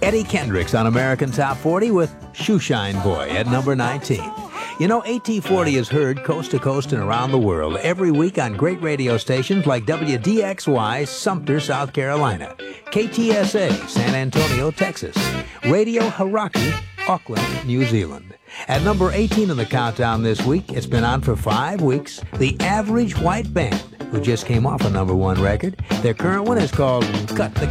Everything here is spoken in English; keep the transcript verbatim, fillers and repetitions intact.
Eddie Kendricks on American Top forty with Shoeshine Boy at number nineteen. You know, A T forty is heard coast to coast and around the world every week on great radio stations like W D X Y, Sumter, South Carolina, K T S A, San Antonio, Texas, Radio Hauraki, Auckland, New Zealand. At number eighteen in the countdown this week, it's been on for five weeks, the Average White Band, who just came off a number one record. Their current one is called Cut the